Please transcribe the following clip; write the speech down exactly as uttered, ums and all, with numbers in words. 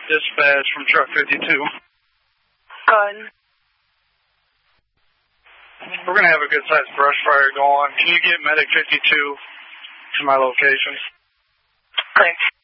Dispatch from truck fifty-two. Good. We're going to have a good-sized brush fire going. Can you get medic fifty-two to my location? Thanks.